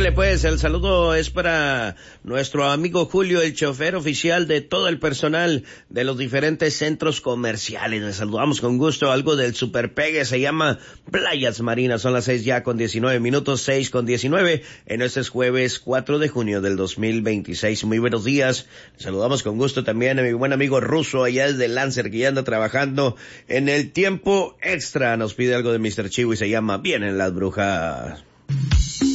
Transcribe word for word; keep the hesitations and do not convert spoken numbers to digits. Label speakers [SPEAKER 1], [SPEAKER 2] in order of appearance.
[SPEAKER 1] Ándale pues, el saludo es para nuestro amigo Julio, el chofer oficial de todo el personal de los diferentes centros comerciales. Les saludamos con gusto, algo del super pegue, se llama Playas Marinas. Son las seis ya con diecinueve minutos, seis con diecinueve, en este es jueves cuatro de junio del dos mil veintiséis. Muy buenos días, les saludamos con gusto también a mi buen amigo Ruso allá desde Lancer, que ya anda trabajando en el tiempo extra. Nos pide algo de mister Chivo y se llama Vienen las Brujas.